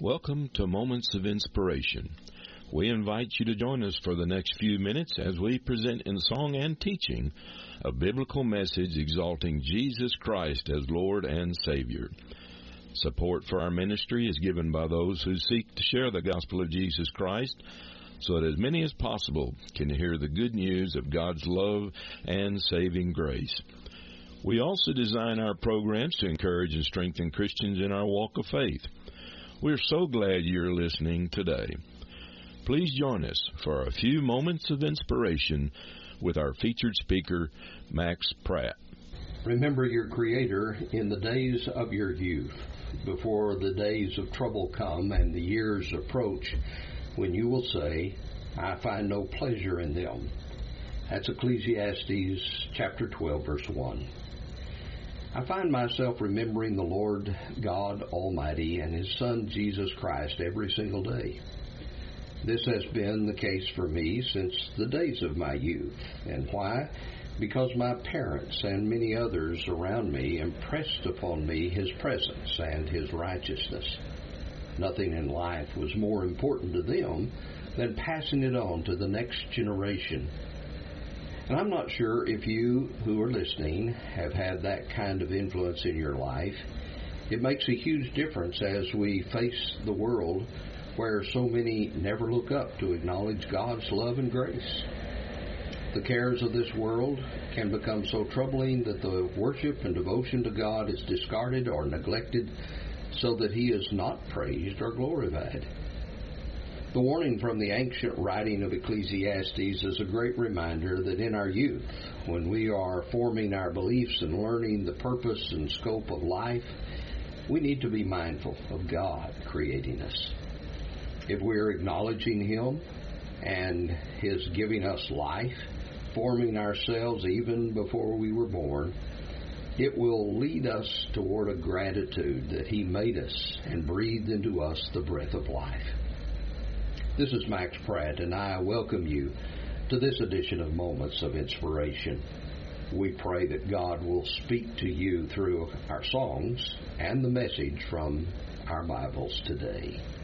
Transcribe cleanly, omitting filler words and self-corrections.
Welcome to Moments of Inspiration. We invite you to join us for the next few minutes as we present in song and teaching a biblical message exalting Jesus Christ as Lord and Savior. Support for our ministry is given by those who seek to share the gospel of Jesus Christ so that as many as possible can hear the good news of God's love and saving grace. We also design our programs to encourage and strengthen Christians in our walk of faith. We're so glad you're listening today. Please join us for a few moments of inspiration with our featured speaker, Max Pratt. Remember your Creator in the days of your youth, before the days of trouble come and the years approach, when you will say, I find no pleasure in them. That's Ecclesiastes chapter 12, verse 1. I find myself remembering the Lord God Almighty and His Son Jesus Christ every single day. This has been the case for me since the days of my youth. And why? Because my parents and many others around me impressed upon me His presence and His righteousness. Nothing in life was more important to them than passing it on to the next generation. And I'm not sure if you who are listening have had that kind of influence in your life. It makes a huge difference as we face the world where so many never look up to acknowledge God's love and grace. The cares of this world can become so troubling that the worship and devotion to God is discarded or neglected so that He is not praised or glorified. The warning from the ancient writing of Ecclesiastes is a great reminder that in our youth, when we are forming our beliefs and learning the purpose and scope of life, we need to be mindful of God creating us. If we're acknowledging Him and His giving us life, forming ourselves even before we were born, it will lead us toward a gratitude that He made us and breathed into us the breath of life. This is Max Pratt, and I welcome you to this edition of Moments of Inspiration. We pray that God will speak to you through our songs and the message from our Bibles today.